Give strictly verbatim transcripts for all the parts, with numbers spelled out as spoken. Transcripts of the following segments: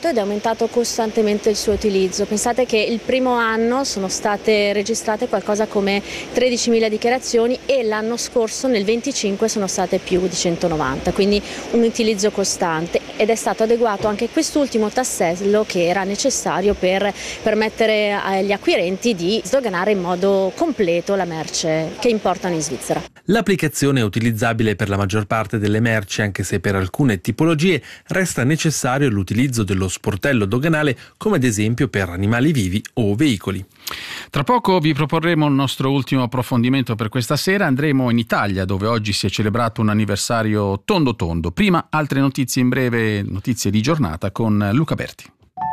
ridotto ed è aumentato costantemente il suo utilizzo. Pensate che il primo anno sono state registrate qualcosa come tredicimila dichiarazioni e l'anno scorso nel venticinque sono state più di centonovanta, quindi un utilizzo costante, ed è stato adeguato anche quest'ultimo tassello che era necessario per permettere agli acquirenti di sdoganare in modo completo la merce che importano in Svizzera. L'applicazione è utilizzabile per la maggior parte delle merci, anche se per alcune tipologie resta necessario l'utilizzo dello sportello doganale, come ad esempio per animali vivi o veicoli. Tra poco vi proporremo il nostro ultimo approfondimento per questa sera. Andremo in Italia, dove oggi si è celebrato un anniversario tondo tondo. Prima altre notizie in breve, notizie di giornata con Luca Berti.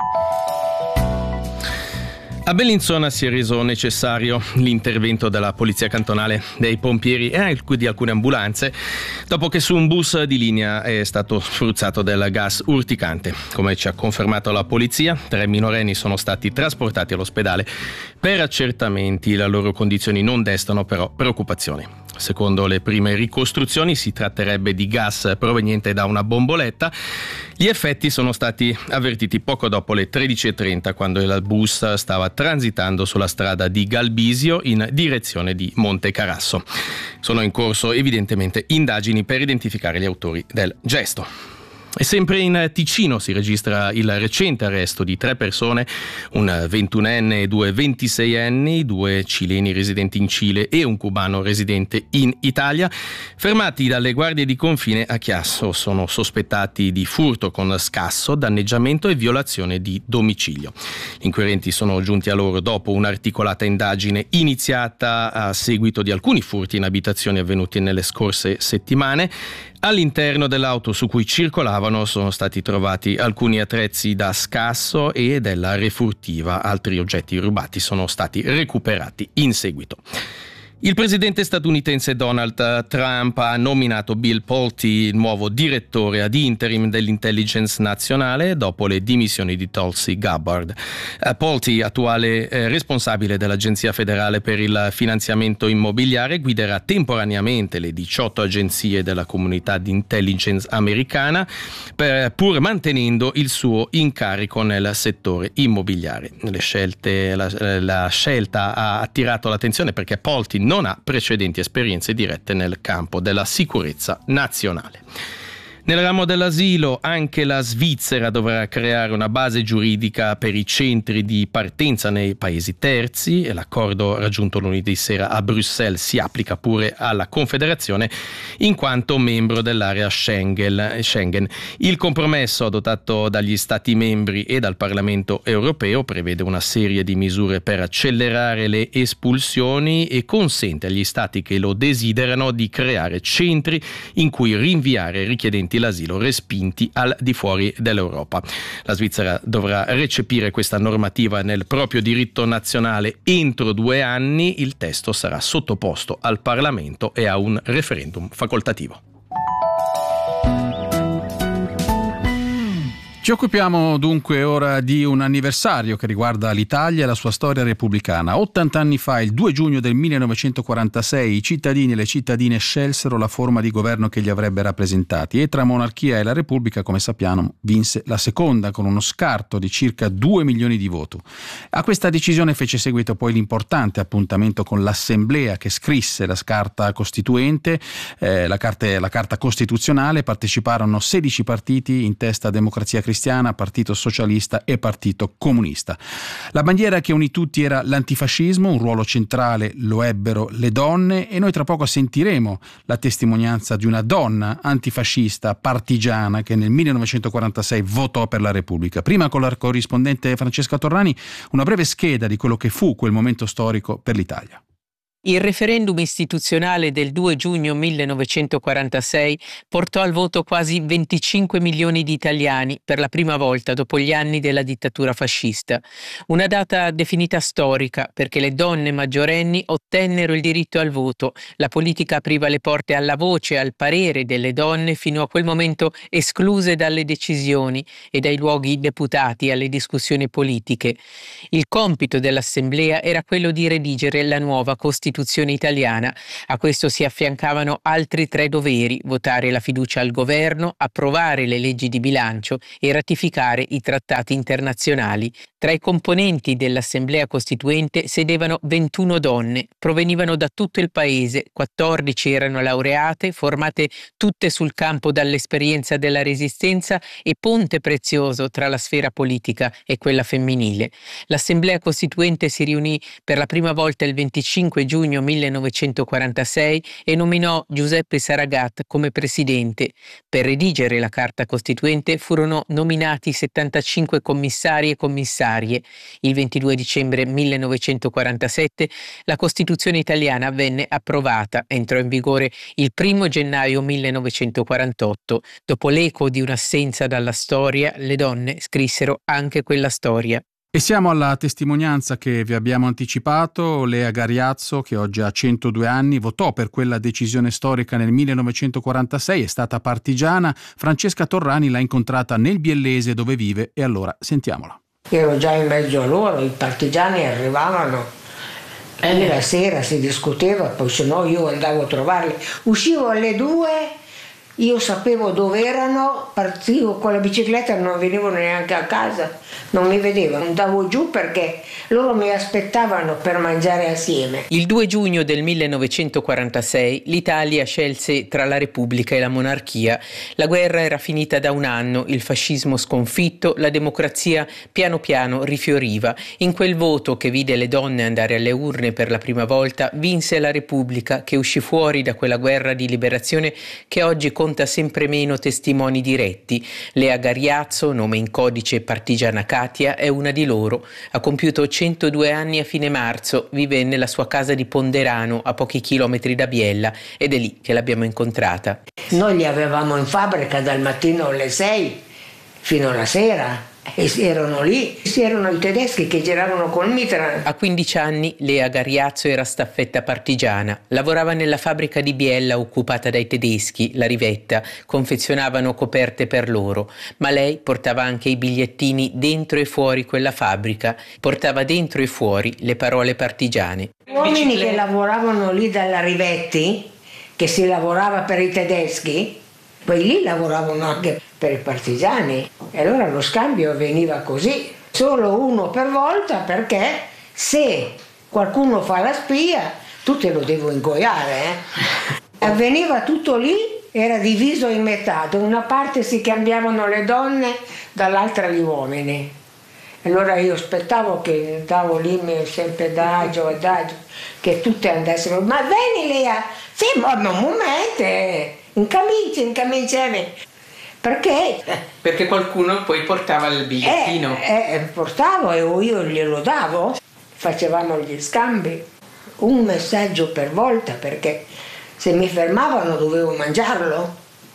A Bellinzona si è reso necessario l'intervento della polizia cantonale, dei pompieri e di alcune ambulanze dopo che su un bus di linea è stato spruzzato del gas urticante. Come ci ha confermato la polizia, tre minorenni sono stati trasportati all'ospedale per accertamenti. Le loro condizioni non destano però preoccupazione. Secondo le prime ricostruzioni si tratterebbe di gas proveniente da una bomboletta. Gli effetti sono stati avvertiti poco dopo le tredici e trenta, quando il bus stava transitando sulla strada di Galbisio in direzione di Monte Carasso. Sono in corso evidentemente indagini per identificare gli autori del gesto. E sempre in Ticino si registra il recente arresto di tre persone, un ventunenne e due ventiseienni, due cileni residenti in Cile e un cubano residente in Italia, fermati dalle guardie di confine a Chiasso. Sono sospettati di furto con scasso, danneggiamento e violazione di domicilio. Gli inquirenti sono giunti a loro dopo un'articolata indagine iniziata a seguito di alcuni furti in abitazioni avvenuti nelle scorse settimane. All'interno dell'auto su cui circolavano sono stati trovati alcuni attrezzi da scasso e della refurtiva. Altri oggetti rubati sono stati recuperati in seguito. Il presidente statunitense Donald Trump ha nominato Bill Pulte nuovo direttore ad interim dell'intelligence nazionale dopo le dimissioni di Tulsi Gabbard. Pulte, attuale eh, responsabile dell'Agenzia federale per il finanziamento immobiliare, guiderà temporaneamente le diciotto agenzie della comunità di intelligence americana, per, pur mantenendo il suo incarico nel settore immobiliare. Le scelte, la, la scelta ha attirato l'attenzione perché Pulte non ha precedenti esperienze dirette nel campo della sicurezza nazionale. Nel ramo dell'asilo anche la Svizzera dovrà creare una base giuridica per i centri di partenza nei paesi terzi, e l'accordo raggiunto lunedì sera a Bruxelles si applica pure alla Confederazione in quanto membro dell'area Schengen. Schengen. Il compromesso adottato dagli Stati membri e dal Parlamento europeo prevede una serie di misure per accelerare le espulsioni e consente agli Stati che lo desiderano di creare centri in cui rinviare richiedenti l'asilo respinti al di fuori dell'Europa. La Svizzera dovrà recepire questa normativa nel proprio diritto nazionale entro due anni. Il testo sarà sottoposto al Parlamento e a un referendum facoltativo. Ci occupiamo dunque ora di un anniversario che riguarda l'Italia e la sua storia repubblicana. ottanta anni fa, il due giugno del millenovecentoquarantasei, i cittadini e le cittadine scelsero la forma di governo che li avrebbe rappresentati e tra monarchia e la Repubblica, come sappiamo, vinse la seconda con uno scarto di circa due milioni di voti. A questa decisione fece seguito poi l'importante appuntamento con l'Assemblea che scrisse la Carta Costituente, eh, la, carta, la Carta Costituzionale. Parteciparono sedici partiti in testa a Democrazia Cristiana, Partito Socialista e Partito Comunista. La bandiera che unì tutti era l'antifascismo, un ruolo centrale lo ebbero le donne e noi tra poco sentiremo la testimonianza di una donna antifascista partigiana che nel millenovecentoquarantasei votò per la Repubblica. Prima, con la corrispondente Francesca Torrani, una breve scheda di quello che fu quel momento storico per l'Italia. Il referendum istituzionale del due giugno millenovecentoquarantasei portò al voto quasi venticinque milioni di italiani per la prima volta dopo gli anni della dittatura fascista. Una data definita storica perché le donne maggiorenni ottennero il diritto al voto. La politica apriva le porte alla voce e al parere delle donne fino a quel momento escluse dalle decisioni e dai luoghi deputati alle discussioni politiche. Il compito dell'Assemblea era quello di redigere la nuova Costituzione Costituzione italiana. A questo si affiancavano altri tre doveri: votare la fiducia al governo, approvare le leggi di bilancio e ratificare i trattati internazionali. Tra i componenti dell'Assemblea Costituente sedevano ventuno donne, provenivano da tutto il paese, quattordici erano laureate, formate tutte sul campo dall'esperienza della Resistenza e ponte prezioso tra la sfera politica e quella femminile. L'Assemblea Costituente si riunì per la prima volta il venticinque giugno millenovecentoquarantasei e nominò Giuseppe Saragat come presidente. Per redigere la Carta Costituente furono nominati settantacinque commissari e commissarie. Il ventidue dicembre millenovecentoquarantasette la Costituzione italiana venne approvata, entrò in vigore il primo gennaio millenovecentoquarantotto. Dopo l'eco di un'assenza dalla storia, le donne scrissero anche quella storia. E siamo alla testimonianza che vi abbiamo anticipato. Lea Gariazzo, che oggi ha centodue anni, votò per quella decisione storica nel millenovecentoquarantasei, è stata partigiana. Francesca Torrani l'ha incontrata nel Biellese dove vive e allora sentiamola. Ero già in mezzo a loro, i partigiani arrivavano e la sera si discuteva, poi se no io andavo a trovarli. Uscivo alle due, io sapevo dove erano, partivo con la bicicletta, non venivano neanche a casa, non mi vedevano, andavo giù perché loro mi aspettavano per mangiare assieme. Il due giugno del millenovecentoquarantasei l'Italia scelse tra la Repubblica e la monarchia. La guerra era finita da un anno, il fascismo sconfitto, la democrazia piano piano rifioriva. In quel voto che vide le donne andare alle urne per la prima volta, vinse la Repubblica, che uscì fuori da quella guerra di liberazione che oggi conta sempre meno testimoni diretti. Lea Gariazzo, nome in codice Partigiana Katia, è una di loro. Ha compiuto centodue anni a fine marzo, vive nella sua casa di Ponderano, a pochi chilometri da Biella, ed è lì che l'abbiamo incontrata. Noi li avevamo in fabbrica dal mattino alle sei fino alla sera. E erano lì, erano i tedeschi che giravano col mitra. A quindici anni Lea Gariazzo era staffetta partigiana, lavorava nella fabbrica di Biella occupata dai tedeschi, la Rivetta, confezionavano coperte per loro, ma lei portava anche i bigliettini dentro e fuori quella fabbrica, portava dentro e fuori le parole partigiane. Uomini che lavoravano lì dalla Rivetti, che si lavorava per i tedeschi, poi lì lavoravano anche per i partigiani e allora lo scambio avveniva così, solo uno per volta, perché se qualcuno fa la spia tu te lo devo ingoiare. Eh? Avveniva tutto lì, era diviso in metà, da una parte si cambiavano le donne, dall'altra gli uomini. Allora io aspettavo che andavo lì sempre adagio, adagio, che tutte andassero, ma vieni Lea, sì, ma un momento, incamici, incamiciavi. Perché? Perché qualcuno poi portava il bigliettino. Eh, eh, portavo e io glielo davo, facevamo gli scambi, un messaggio per volta, perché se mi fermavano dovevo mangiarlo.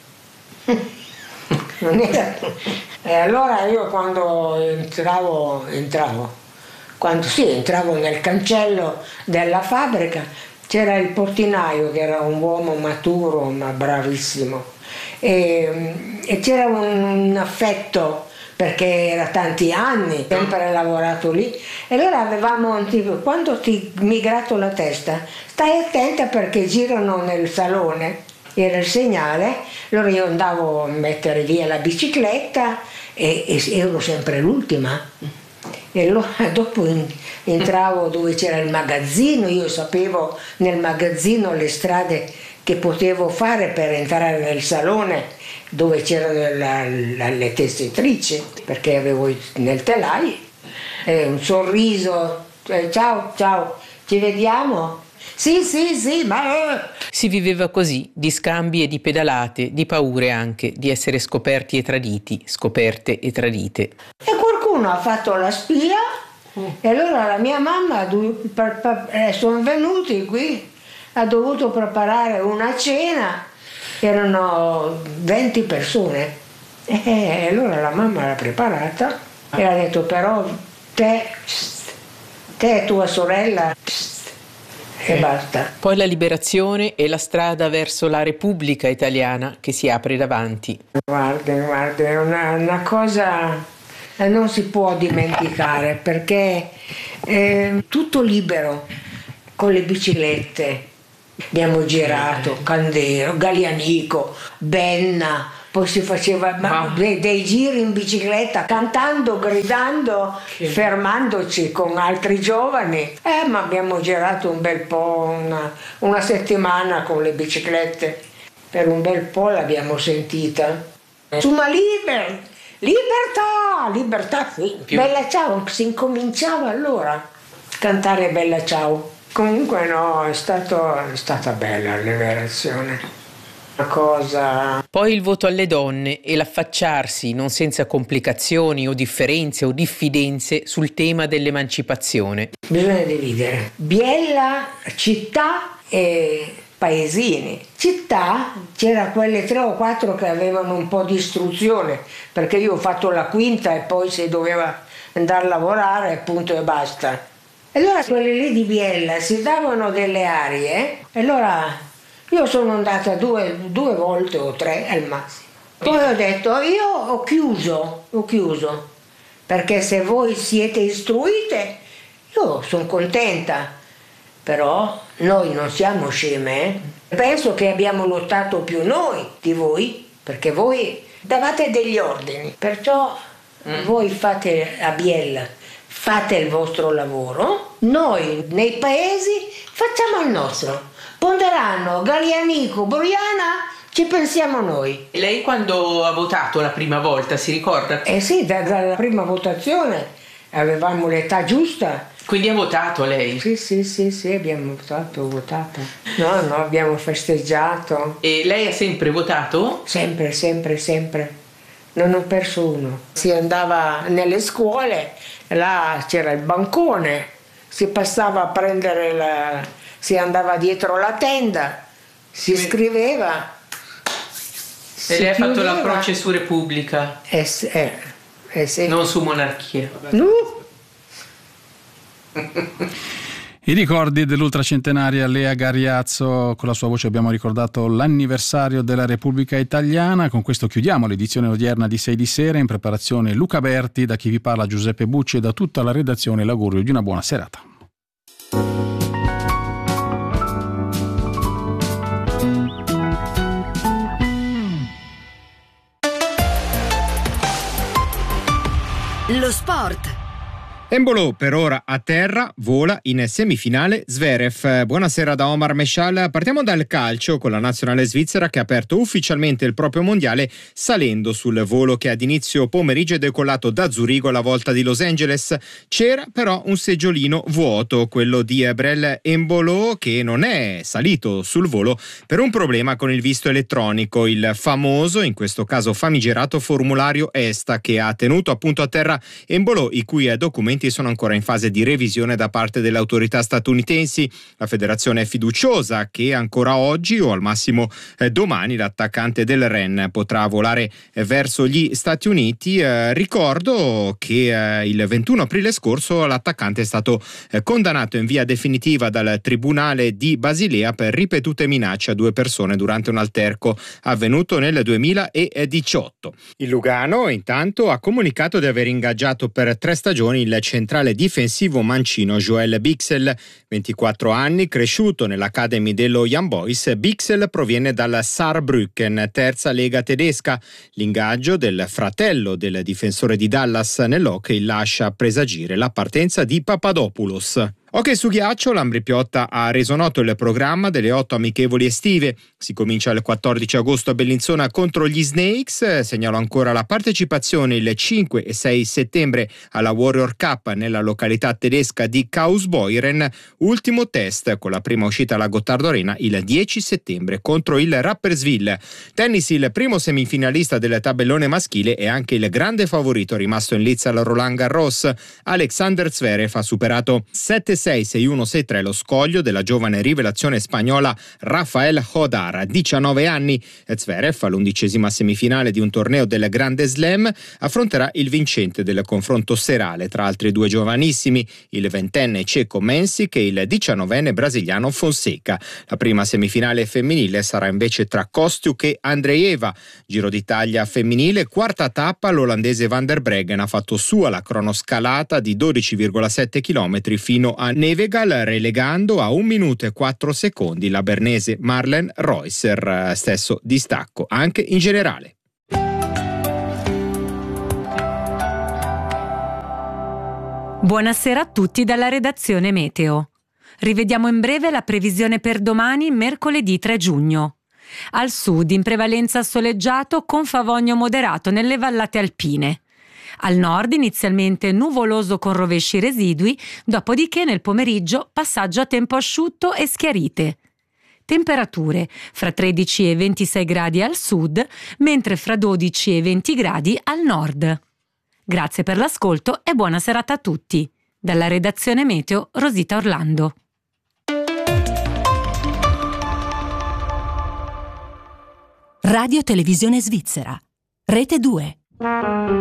Non era... E allora io quando entravo, entravo, quando sì, entravo nel cancello della fabbrica, c'era il portinaio che era un uomo maturo ma bravissimo e, e c'era un, un affetto perché era tanti anni, sempre lavorato lì e allora avevamo un tipo, quando ti mi gratto la testa stai attenta perché girano nel salone, era il segnale, allora io andavo a mettere via la bicicletta e, e ero sempre l'ultima. E allora dopo entravo dove c'era il magazzino, io sapevo nel magazzino le strade che potevo fare per entrare nel salone dove c'erano la, la, le tessitrici, perché avevo nel telaio e un sorriso, cioè, ciao, ciao, ci vediamo? Sì, sì, sì, ma... Si viveva così, di scambi e di pedalate, di paure anche, di essere scoperti e traditi, scoperte e tradite. E qualcuno ha fatto la spia e allora la mia mamma, eh, sono venuti qui, ha dovuto preparare una cena, erano venti persone e allora la mamma l'ha preparata e ha detto però te, te e tua sorella... E basta. Poi la liberazione e la strada verso la Repubblica italiana che si apre davanti. Guarda, guarda, è una, una cosa che non si può dimenticare perché è tutto libero, con le biciclette. Abbiamo girato Candero, Gaglianico, Benna, poi si faceva ma, dei, dei giri in bicicletta, cantando, gridando, sì. fermandoci con altri giovani. Eh, ma abbiamo girato un bel po', una, una settimana con le biciclette. Per un bel po' l'abbiamo sentita. Insomma, liber, libertà, libertà, sì. Più. Bella ciao, si incominciava allora a cantare Bella ciao. Comunque no, è, stato, è stata bella la liberazione. Una cosa. Poi il voto alle donne e l'affacciarsi, non senza complicazioni o differenze o diffidenze, sul tema dell'emancipazione. Bisogna dividere Biella, città e paesini. Città, c'era quelle tre o quattro che avevano un po' di istruzione, perché io ho fatto la quinta e poi si doveva andare a lavorare, punto e basta. E allora quelle lì di Biella si davano delle arie, e allora io sono andata due, due volte o tre al massimo. Poi ho detto, io ho chiuso, ho chiuso, perché se voi siete istruite, io sono contenta, però noi non siamo sceme. Eh? Penso che abbiamo lottato più noi di voi, perché voi davate degli ordini, perciò mm. voi fate a Biella. Fate il vostro lavoro, noi nei paesi facciamo il nostro. Ponderano, Gaglianico, Buriana, ci pensiamo noi. E lei quando ha votato la prima volta, si ricorda? Eh sì, da, dalla prima votazione avevamo l'età giusta. Quindi ha votato lei? Sì, sì, sì, sì, abbiamo votato, ho votato. No, no, abbiamo festeggiato. E lei ha sempre votato? Sempre, sempre, sempre. Non ho perso uno. Si andava nelle scuole, là c'era il bancone, si passava a prendere la... si andava dietro la tenda, si scriveva. E lei ha fatto la croce su Repubblica? Eh, eh, eh sì. Non su monarchia? No. I ricordi dell'ultracentenaria Lea Gariazzo, con la sua voce abbiamo ricordato l'anniversario della Repubblica Italiana. Con questo chiudiamo l'edizione odierna di sei di sera. In preparazione Luca Berti, da chi vi parla Giuseppe Bucci e da tutta la redazione l'augurio di una buona serata. Lo sport. Embolo per ora a terra, vola in semifinale Zverev. Buonasera da Omar Meshal. Partiamo dal calcio con la nazionale svizzera che ha aperto ufficialmente il proprio mondiale salendo sul volo che ad inizio pomeriggio è decollato da Zurigo alla volta di Los Angeles. C'era però un seggiolino vuoto, quello di Brel Embolo, che non è salito sul volo per un problema con il visto elettronico, il famoso, in questo caso famigerato formulario ESTA, che ha tenuto appunto a terra Embolo, i cui documenti sono ancora in fase di revisione da parte delle autorità statunitensi. La federazione è fiduciosa che ancora oggi o al massimo eh, domani l'attaccante del Rennes potrà volare eh, verso gli Stati Uniti. Eh, ricordo che eh, il ventuno aprile scorso l'attaccante è stato eh, condannato in via definitiva dal Tribunale di Basilea per ripetute minacce a due persone durante un alterco avvenuto nel duemiladiciotto. Il Lugano intanto ha comunicato di aver ingaggiato per tre stagioni il centrale difensivo mancino Joel Bixel, ventiquattro anni, cresciuto nell'Academy dello Young Boys. Bixel proviene dal Saarbrücken, terza lega tedesca. L'ingaggio del fratello del difensore di Dallas nell'hockey lascia presagire la partenza di Papadopoulos. Ok, su ghiaccio l'Ambri Piotta ha reso noto il programma delle otto amichevoli estive. Si comincia il quattordici agosto a Bellinzona contro gli Snakes. Segnalo ancora la partecipazione il cinque e sei settembre alla Warrior Cup nella località tedesca di Kausbeuren. Ultimo test con la prima uscita alla Gottardo Arena il dieci settembre contro il Rapperswil. Tennis, il primo semifinalista del tabellone maschile e anche il grande favorito rimasto in lizza al Roland Garros. Alexander Zverev ha superato sette sei sei uno sei tre lo scoglio della giovane rivelazione spagnola Rafael Hodar, diciannove anni. Zverev, all'undicesima semifinale di un torneo del Grande Slam, affronterà il vincente del confronto serale tra altri due giovanissimi, il ventenne ceco Mensik e il diciannovenne brasiliano Fonseca. La prima semifinale femminile sarà invece tra Kostiuk e Andreeva. Giro d'Italia femminile, quarta tappa, l'olandese Van der Breggen ha fatto sua la cronoscalata di dodici virgola sette chilometri fino a Nevegal, relegando a un minuto e quattro secondi la bernese Marlen Reusser, stesso distacco anche in generale. Buonasera a tutti dalla redazione Meteo. Rivediamo in breve la previsione per domani, mercoledì tre giugno. Al sud in prevalenza soleggiato con favogno moderato nelle vallate alpine. Al nord inizialmente nuvoloso con rovesci residui, dopodiché nel pomeriggio passaggio a tempo asciutto e schiarite. Temperature fra tredici e ventisei gradi al sud, mentre fra dodici e venti gradi al nord. Grazie per l'ascolto e buona serata a tutti. Dalla redazione Meteo, Rosita Orlando. Radio Televisione Svizzera. Rete due.